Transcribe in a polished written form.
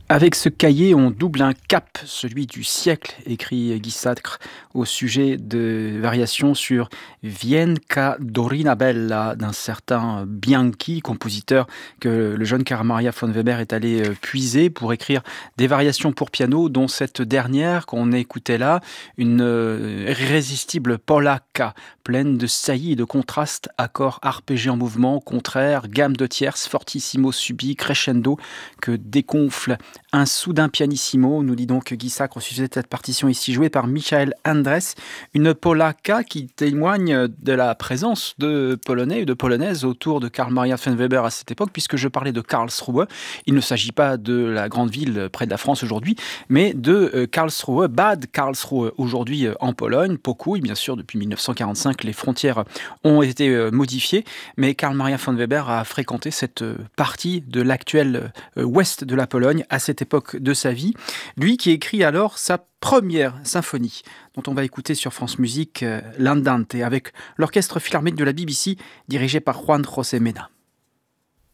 Avec ce cahier, on double un cap, celui du siècle, écrit Guy Sacre au sujet de variations sur Vienca Dorina Bella d'un certain Bianchi, compositeur que le jeune Carl Maria von Weber est allé puiser pour écrire des variations pour piano, dont cette dernière qu'on écoutait là, une irrésistible polacca, pleine de saillies et de contrastes, accords arpégés en mouvement, contraires, gamme de tierces, fortissimo subi, crescendo, que dégonfle un soudain pianissimo, nous dit donc Guy Sacre au sujet de cette partition ici jouée par Michael Andres, une polacca qui témoigne de la présence de Polonais et de Polonaises autour de Carl Maria von Weber à cette époque, puisque je parlais de Karlsruhe. Il ne s'agit pas de la grande ville près de la France aujourd'hui, mais de Karlsruhe, Bad Karlsruhe, aujourd'hui en Pologne, Pokój, bien sûr, depuis 1945, les frontières ont été modifiées, mais Carl Maria von Weber a fréquenté cette partie de l'actuel ouest de la Pologne à cette époque de sa vie. Lui qui écrit alors sa première symphonie, dont on va écouter sur France Musique l'Andante, avec l'orchestre philharmonique de la BBC dirigé par Juan José Mena.